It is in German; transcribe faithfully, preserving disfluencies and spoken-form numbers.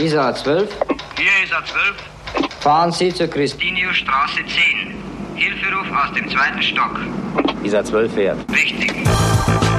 Isar zwölf. Hier Isar zwölf. Fahren Sie zur Christiniusstraße zehn. Hilferuf aus dem zweiten Stock. Isar zwölf fährt. Richtig.